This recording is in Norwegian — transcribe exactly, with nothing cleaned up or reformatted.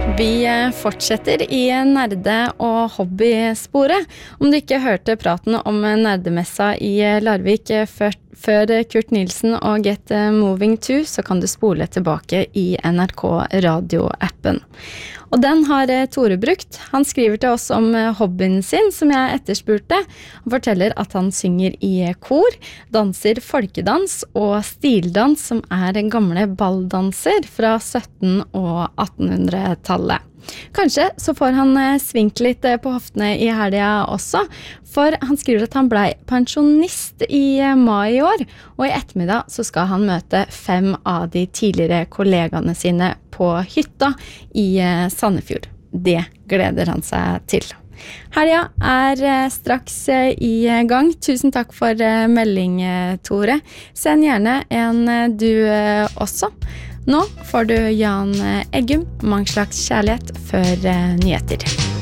Vi fortsetter i nerde- og hobbysporet. Om du ikke hørte praten om nerdemessa i Larvik før, før Kurt Nilsen og Get Moving To, så kan du spole tilbake i N R K Radio-appen. Og den har Tore brukt. Han skriver til oss om hobbyen sin, som jeg etterspurte. Han forteller at han synger i kor, danser folkedans og stildans, som er gamle balldanser fra sytten- og attenhundretallet. Kanskje så får han svingt litt på hoftene i helga også, for han skriver at han ble pensjonist i mai i år, og i ettermiddag så skal han møte fem av de tidligere kollegaene sine på hytta i Sandefjord. Det gleder han seg til. Helga er straks i gang. Tusen takk for melding, Tore. Send gjerne en du også. Nå får du Jan Eggum, Mangslags kjærlighet, før nyheter.